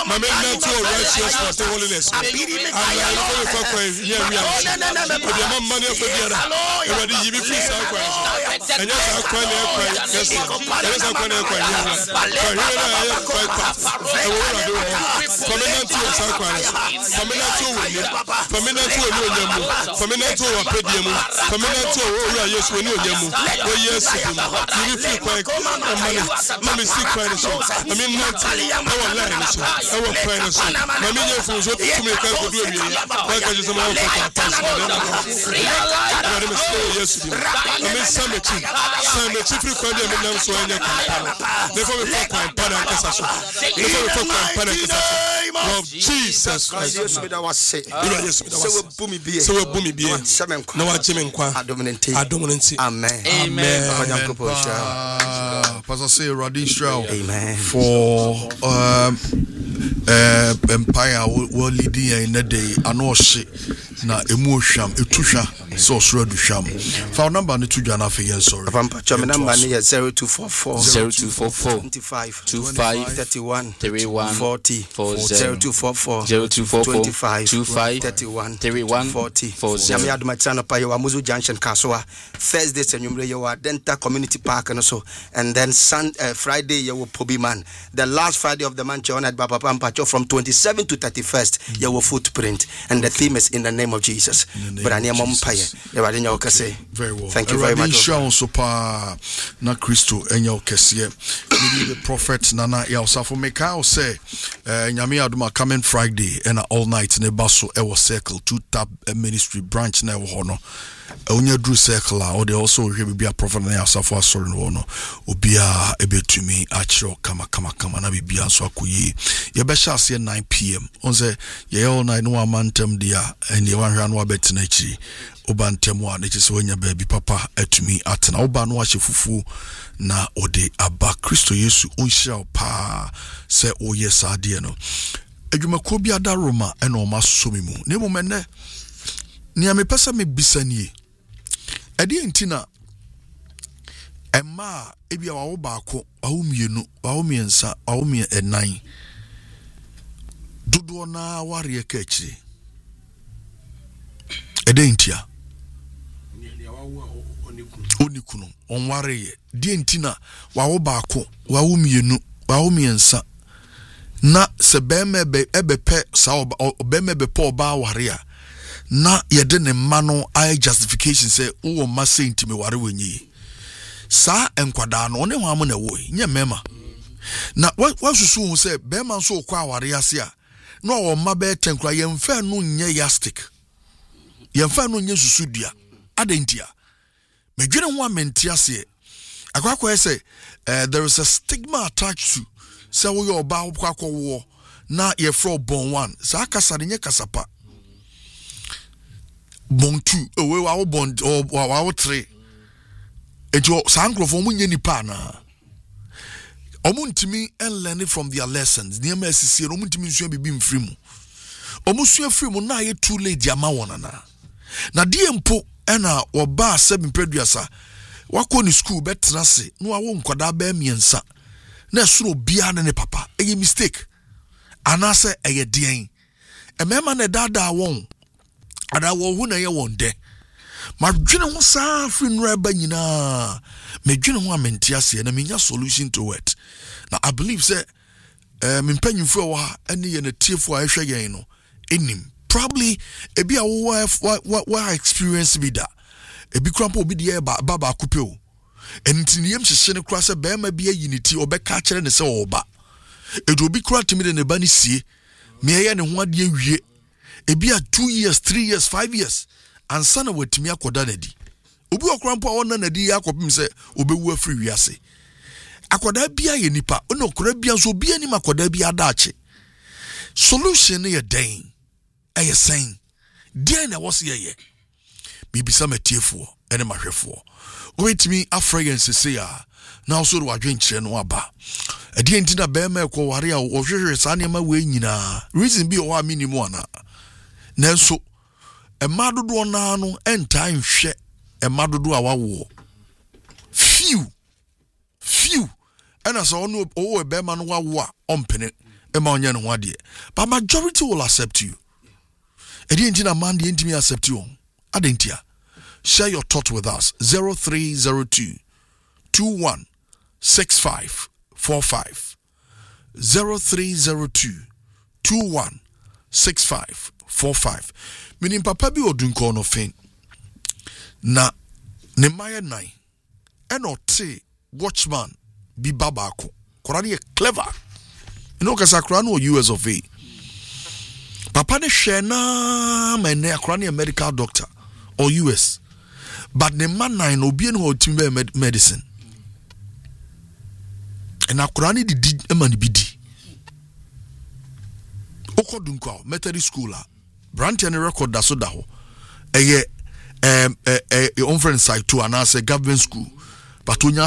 Mama not to righteousness to holiness. I'm going for praise. Yeah, we are. The money for the other. Already you be free some praise. And yes, I cry there. Yes, I cry there. Coming to your sacrifice. Coming to you. Coming to you. Coming to a pedium. Coming to yes, when you oh yes, you feel quite money. Let me see quite a show. I mean, not our line. Our finance. My million fools to make a good way. Like I just am out for yes, I mean, some chief required them so I never fuck my of Jesus Christ. So we boom be no what Jim Adominancy. Amen. Pastor say Radin Stroud. Amen. For empire will leading in the day ano she na emu hwam etusha so soro du hwam fa number ne tuja na fe yen sorry pampa chome number ne 0244 25 31 40 0244 25 31 40 yami aduma chana pa yo Amuzu Junction Kasoa Thursday senyumre yo Denta Community Park and so and then Friday yo Pobiman the last Friday of the month honored Baba Pampa from 27 to 31st your footprint and the theme is in the name of Jesus. But I am very well. Thank you very much. So pa na Christo enyo kese. The prophet Nana Yaosafo Mekao say nyame aduma coming Friday and all night ne baso e was circle two tap ministry branch na ho no. Onya Drew circle or they also be a prophet na Yaosafo asori no no. Obia ebetumi achiro kama na bibia so akoyi. Ye be sha 9 p.m. on say ye all night no amantem dia and ye wan hwa no abetina chi obantem a ne kise wonya baby papa atumi atena oba no ahye fufu na ode aba Kristo Yesu onhira pa se oye saade no adwumako bi ada Roma ena o masomi mu ne momene ni amepesa me bisanie ade entina emma ebia wawo baako wawo mienu wawo miensa wawo mie enan dodo na ware ka akire edentia onikuno onware ye die ntina wawo baako wawo mienu wawo miensa na se beme ebepe sa beme be po ba ware a na yede ne ma no ai justification say wo ma saint me ware wenyi sa enkwada no ne ho am na wo nye mema na wasusu say bema so kwa aware ase a no wo ma be tenkra yemfa no nye yastic yemfa no nye susudua adentia medwene ho amenti ase akwakwa say there is a stigma attached to say wo yo ba kwakwa wo na ye fro bon one sa kasa de nye kasapa bon two we wa bon wa three ejo sankrofo mu nye nipa na omuntimi and learn from their lessons niam asisi no omuntimi nsuo bibi mfiri mu omusuo firi mu na ye too late ama wonana na die mpo ena oba 7 peduasa wako ni school betra se no awo nkoda ba miensa na suro bia ne papa eye mistake anase eye dien emema na dada won ada wo hu na ye won de madwene ho saa firi nra ba nyina medwene ho amenti ase na menya solution to it na I believe say mempanyimfo wa ene ye na tiefo a ehwe yen no enim probably ebi a what experience be that ebi krampo obi de baba kupeo entiniyem hyehye ne kura se be ma bi ayiniti obeka kire ne se oba edu obi kura timi de ne ba ne sie me ye ne ho ade awie ebi a 2 years 3 years 5 years ansa na watimi akoda na di obi okrampo a wona na di akopim se obewu afiri wiase akoda bia ye nipa ono kura bia so bia ni makoda bia adaache solution ye den eye sen den na wose ye bibisa matiefo ene mahwefo wetimi afragrance say a na also do adwenkyere no aba ade entina be ma ekwo ware a ohwehwe sa ne ma we nyina reason bi o minimum ana nanso emadodo na no entan hwe emadodo a wawo few ena so no o be ma no wawo a ompene ema onye no wade. But majority will accept you. Edi engine man the intimi accept you. Adentia. Share your thought with us. 0302 216545. 0302 216545. Meaning papa bi odunko no fin. Na ne maye nine. Eno te watchman bi babako. Korani clever. You know kasa korani o US of A. Papa ne shena mene korani a medical doctor or US. But the man nine obi no timbe medicine. And akorani di emani bidi. Oko dunko Methodist school a branch any record da so da ho. Eye on friend side to announce a government school. But onya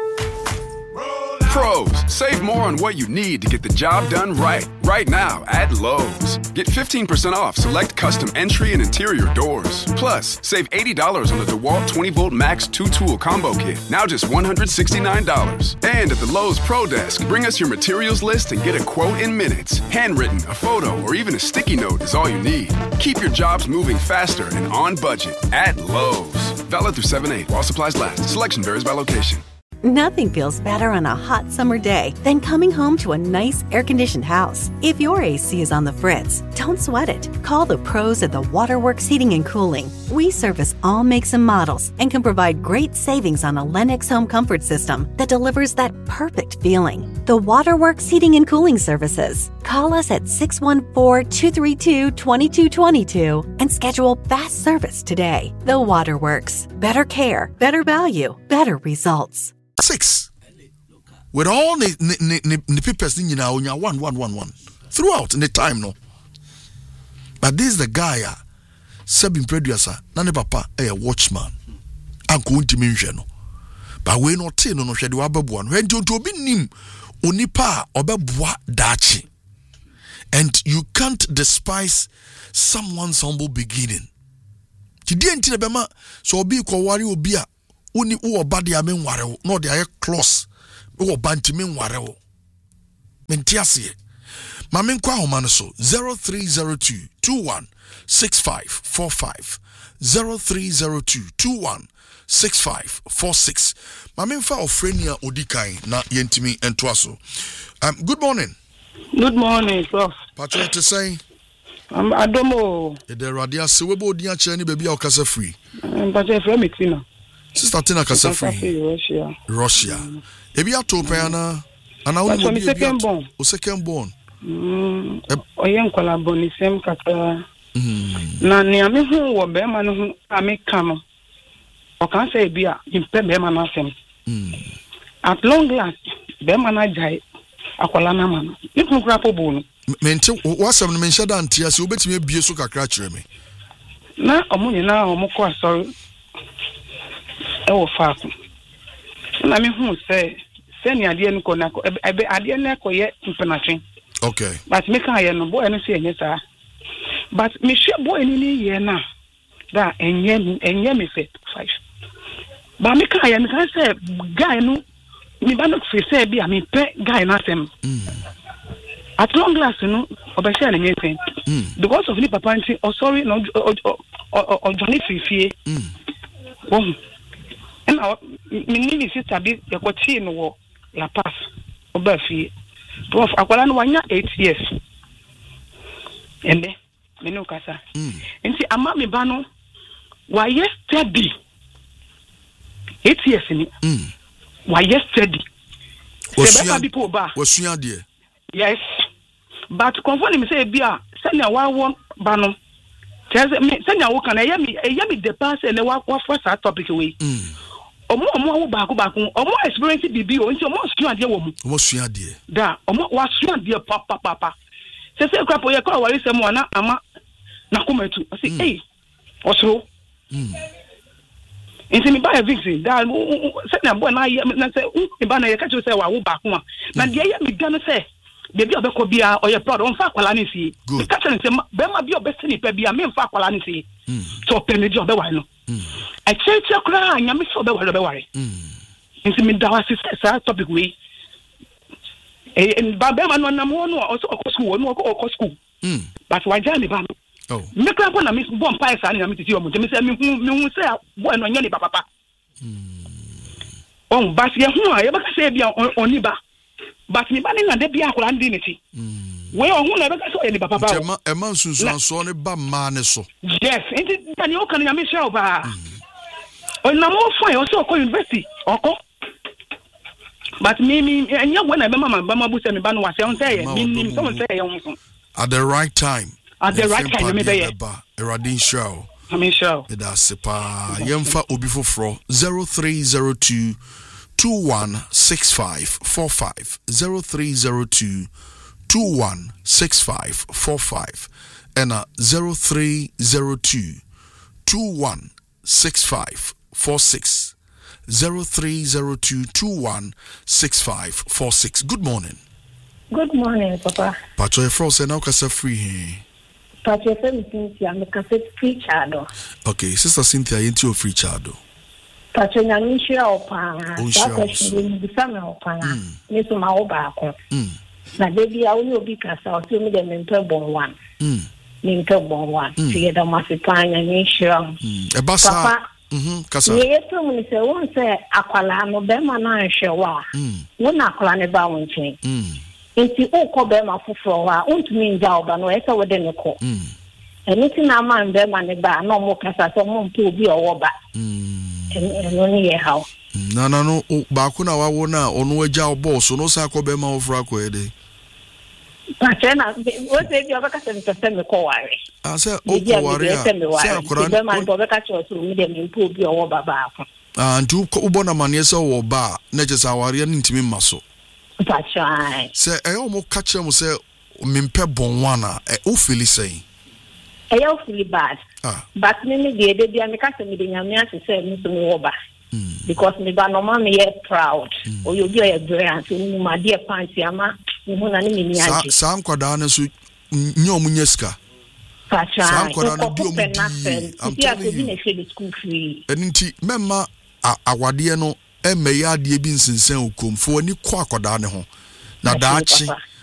Pros, save more on what you need to get the job done right. Right now at Lowe's. Get 15% off select custom entry and interior doors. Plus, save $80 on the DeWalt 20-volt Max 2-tool combo kit. Now just $169. And at the Lowe's Pro Desk, bring us your materials list and get a quote in minutes. Handwritten, a photo, or even a sticky note is all you need. Keep your jobs moving faster and on budget at Lowe's. Valid through 7/8 while supplies last. Selection varies by location. Nothing feels better on a hot summer day than coming home to a nice air-conditioned house. If your AC is on the fritz, don't sweat it. Call the pros at the Waterworks Heating and Cooling. We service all makes and models and can provide great savings on a Lennox home comfort system that delivers that perfect feeling. The Waterworks Heating and Cooling Services. Call us at 614-232-2222 and schedule fast service today. The Waterworks. Better care, better value, better results. 6 with all the papers in now on your 1 throughout in the time no. But this is the guy seven producer nane papa a watchman anko ntimi nhwe no. But we not no no hwede wabeboa no hwede to obi nim onipa obeboa dachi. And you can't despise someone's humble beginning. Tidi enti na bema so obi ko wari obi a uni uwo badi ya menware no de aye close uwo banti menware mentiasie ma menkwa homa no so 0302 216545 0302 216546 ma memfa ofrenia odikan na yentimi entoaso. Good morning. Good morning, Prof. Patrick to say Adomo. The radia se webo odi a che ni baby a okasa free. Patrick from Tina. Sister Tina kasa free. Russia. Ebi ato pe na ana woni obi second born. O second born. Oyen kwala boni sem kata. Na ni ame hu wo be ma no hu ameka no. O kan say bia impe be ma na sem. At long last be ma na jai akwala na ma no. Ni kun kra po bo no. Mente wasam no menhye da ntia se obetime abie so kakra kire me. Na omunye na omukọ asori e wo faako. Na me hu say ni ade no ko na ko ebe ade na ko ye mpenatwe. Okay. But me kan ye no boy no say enye sa. But me hwe boy ni ye na da enye me fit 5. But me kan ye me kan say guy no me ba no fi say bia me pe guy na sem. At long last no obese na nyefin. Because of ni papa nti sorry no o Johnny Fifie. Oh. And me ni sister bi e ko tie no wo La Paz obafie. Prof akwala no wanya 8 years. Ende me no kasa. Nti ama me ba no wa yesterday 8 years ni. Wa yesterday. Wasua de. Yes. But conform me say bia senya wa won ba no. Senya wo kan e me the pass and wa for that topic we. Omo wo ba ko omo experience bibi o nti omo sua de wo mu. Omo sua de. Da omo wa sua de papa. Se kwapo ye ko wari sem wana ama na komatu. I say hey. Osro. Nti mi ba e victim da senya boy na say mi ba na ye ka cho say wa wo ba ko na de ye mi dan say baby obeko bia oye proud on fa kwala ni si ka tell say be ma bia obesini pe bia me fa kwala ni si so pene di obewa no e cheche kura anya me so obewa nti me da wasi sa topic we Baba no nam one also school, no school. But why Johnny Bam? Oh, make up on a miss bomb pies and I'm to see you. Me say, boy, no, any papa. Oh, but you ever say, be on Niba. But me banning and be a dignity. Well, who never saw any papa. A man soon saw a bam man so. Yes, and you can miss over. Oh, no more fine, also call university. Okay. But me, and you when I remember Mama Bush and Ban was saying, someone say, at the right time. At the right time, maybe a radin show. I mean, show. That's Sepa Yemfa Obifo Fro 0302 216545 0302 216545 and 0302 216546 0302 216546. Good morning. Good morning, Papa. Pacho e fro se na ukasa free he. Pacho se Cynthia me kasa free child. Okay, Sister Cynthia yenti o free child. Pacho nya ni share opa. That question be sama opa. Ni so ma oba ko. Na baby a woni obi kasa o se me de mentor bon one. Mentor bon one. Tie da ma se panya ni share. E basa kasa. Ye to mu se won se akwala no be ma na hwe wa. Won akwala ne ba won chen. Nti ukọ be ma foforo wa untumi nja oba no ese wode ne ko eniti na man be ma ne ba na mo kasa so mo mpo obi owo ba eno ni ye hawo na no ba ko na wawo na onu agya obo so no sa akọ be ma ofra akọ ede pa chena o se bi oba kasa ntose me ko ware se o ko ware se akora be ma oba ka cho so mi de me mpo obi owo ba ba akọ nti ubo na mane se wo ba na je sa ware ni ntimi maso. Say, I almost catch him say, Mimpe Bonwana, a feel say. I feel bad. But me, the idea, I can't me the Yamia to say, Mr. Moba. Because me, but no man, me proud. Or you do a grant, my dear Panty, Ama, Sam Quadanas with no Munesca. Sam Quadana do nothing. I'm telling you, school free. And Memma, Awadiano. Emeya die bi nsensen okom fo ani kwa akoda ne ho na daachi